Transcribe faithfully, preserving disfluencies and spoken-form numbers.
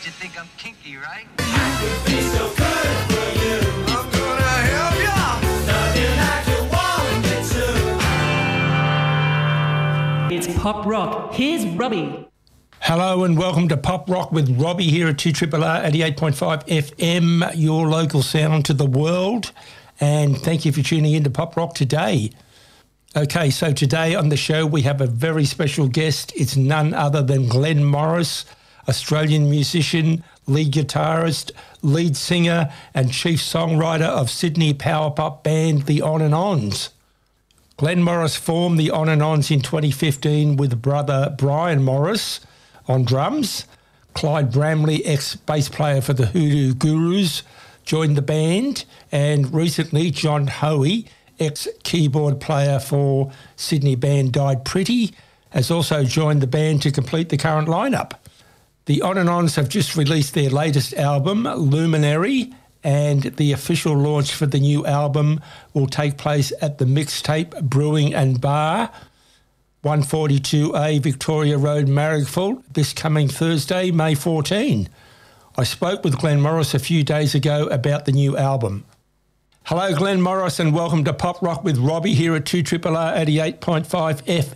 you think I'm kinky, right? Could be so good for you. I'm gonna help ya. Nothing like you want me to. It's Pop Rock. Here's Robbie. Hello and welcome to Pop Rock with Robbie here at two R R R eighty-eight point five F M, your local sound to the world. And thank you for tuning in to Pop Rock today. Okay, so today on the show we have a very special guest. It's none other than Glenn Morris, Australian musician, lead guitarist, lead singer and chief songwriter of Sydney power pop band The On and Ons. Glenn Morris formed The On and Ons in twenty fifteen with brother Brian Morris on drums. Clyde Bramley, ex-bass player for the Hoodoo Gurus, joined the band, and recently John Hoey, ex-keyboard player for Sydney band Died Pretty, has also joined the band to complete the current lineup. The On and Ons have just released their latest album, Luminary, and the official launch for the new album will take place at the Mixtape Brewing and Bar, one forty-two A Victoria Road, Marrickville, this coming Thursday, May fourteenth. I spoke with Glenn Morris a few days ago about the new album. Hello, Glenn Morris, and welcome to Pop Rock with Robbie here at two R R R eighty-eight point five F